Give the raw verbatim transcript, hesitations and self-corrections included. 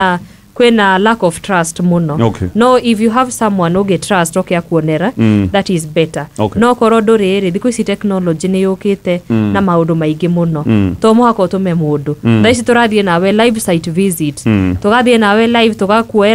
kwena lack of trust muno. Okay. No, if you have someone who get trust okay akuonera, mm. that is better. Okay. No korodo riri thiku ici technology ni yukite mm. na maundu maingi muno. Mm. To muhako tume mundu. Mm. Thaisi turathie nawe live site visit. Mm. Tugathie nawe live tugakuoera